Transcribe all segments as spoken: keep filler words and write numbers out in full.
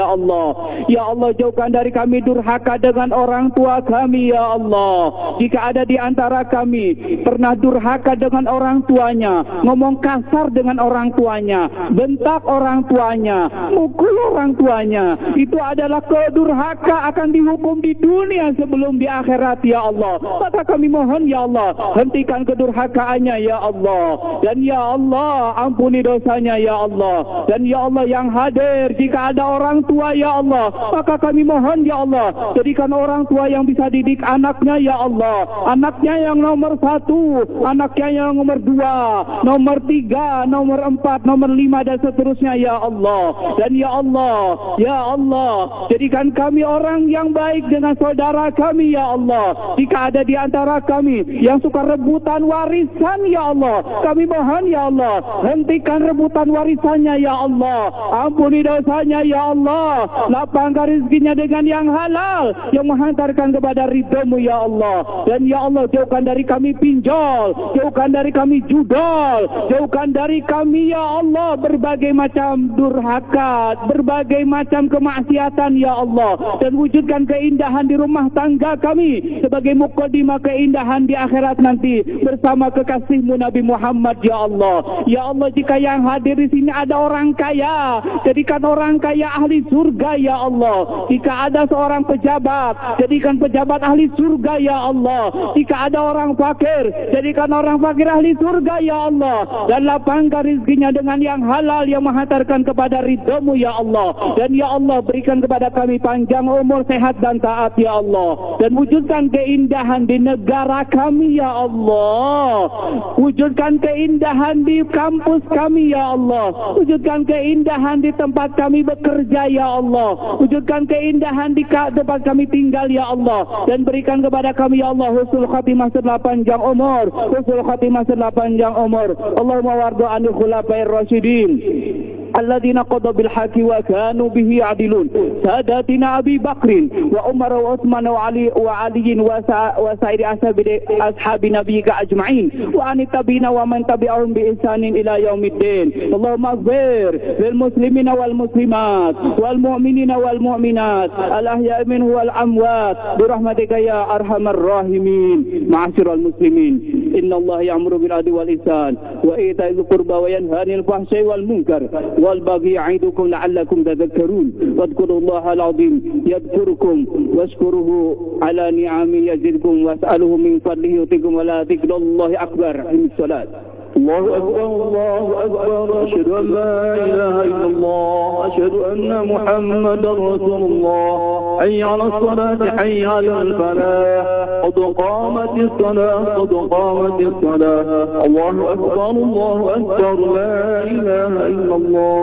Ya Allah, ya Allah jauhkan dari kami durhaka dengan orang tua kami ya Allah. Jika ada di antara kami pernah durhaka dengan orang tuanya, ngomong kasar dengan orang tuanya, bentak orang tuanya, mukul orang tuanya, itu adalah kedurhaka, akan dihukum di dunia sebelum di akhirat ya Allah. Maka kami mohon ya Allah, hentikan kedurhakaannya ya Allah. Dan ya Allah, ampuni dosanya ya Allah. Dan ya Allah yang hadir, jika ada orang tua ya Allah, maka kami mohon ya Allah, jadikan orang tua yang bisa didik anaknya ya Allah, anaknya yang nomor satu, anaknya yang nomor dua, nomor tiga, nomor empat, nomor lima dan seterusnya ya Allah. Dan ya Allah, ya Allah, jadikan kami orang yang baik dengan saudara kami ya Allah. Jika ada di antara kami yang suka rebutan warisan ya Allah, kami mohon ya Allah, hentikan rebutan warisannya ya Allah, ampuni dosanya ya Allah, lapangkan rezekinya dengan yang halal yang menghantarkan kepada ridhamu ya Allah. Dan ya Allah jauhkan dari kami pinjol, jauhkan dari kami judol, jauhkan dari kami ya Allah berbagai macam durhaka, berbagai macam kemaksiatan ya Allah. Dan wujudkan keindahan di rumah tangga kami sebagai mukadimah keindahan di akhirat nanti bersama kekasihmu Nabi Muhammad ya Allah. Ya Allah, jika yang hadir di sini ada orang kaya, jadikan orang kaya ahli surga ya Allah. Jika ada seorang pejabat, jadikan pejabat ahli surga ya Allah. Jika ada orang fakir, jadikan orang fakir ahli surga ya Allah. Dan lapangkan rezekinya dengan yang halal yang menghantarkan kepada ridhamu ya Allah. Dan ya Allah berikan kepada kami panjang umur, sehat dan taat ya Allah. Dan wujudkan keindahan di negara kami ya Allah. Wujudkan keindahan di kampus kami ya Allah. Wujudkan keindahan di tempat kami bekerja ya Allah. Wujudkan keindahan di tempat kami tinggal ya Allah. Dan berikan kepada kami ya Allah husnul khatimah setelah panjang umur, husnul khatimah setelah panjang umur. Allahumma wardu anil khulafair rasyidin alladzina qadaw bil haqqi wa kanu bihi adilun, sadatina Abi Bakrin wa Umar wa Utsman wa Ali wa Ali wa sa'iri ashabi ashabi nabiyika ajma'in wa an tabi'ina wa man tabi'ahum bi ihsanin ila yaumiddin. Allahumma ighfir lil muslimina wal muslimat wal mu'minina wal mu'minat al ahya'i minhum wal amwat bi rahmatika ya arhamar rahimin. Ma'asyiral muslimin, inna Allah ya'muru bil adli wal ihsan wa ita'i dzil qurba wa yanha 'anil fahsya'i wal munkar wal baghi ya'idukum la'allakum tadhakkarun wadhkurullaha al-'azim yadhkurkum washkuruhu ala ni'amihi yazidkum was'aluhu min fadlihi yutikum wa la dhikrullahi akbar. Salat. الله أكبر الله أكبر أشهد أن لا إله إلا الله أشهد أن محمدا رسول الله حي على الصلاة حي على الفلاح قد قامت الصلاة قد قامت الصلاة الله أكبر الله أكبر لا إله إلا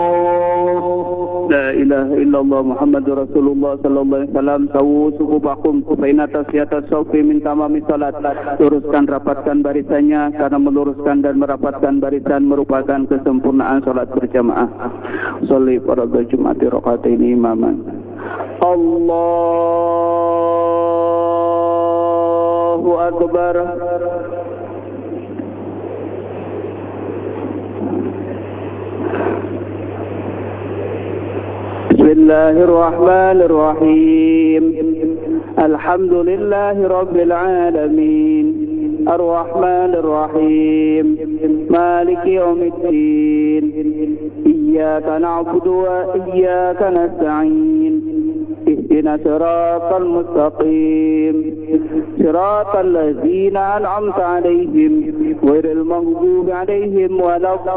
الله لا إله إلا الله محمد رسول الله صلى الله عليه wasallam. Sawu sukubakum kufaina tasyatas saufi min tamami salat. Luruskan, rapatkan barisannya, karena meluruskan dan merapatkan barisan merupakan kesempurnaan salat berjamaah. Sholli fardhu jum'ati rakaataini imaman. Allahu akbar. Bismillahirrahmanirrahim. Alhamdulillahi rabbil alamin. Ar-Rahmanir-Rahim. Maliki yaumiddin. Iyyaka na'budu wa iyyaka nasta'in. Ihdinas siratal mustaqim. Siratal ladzina an'amta 'alaihim ghairil maghdubi 'alaihim waladdallin.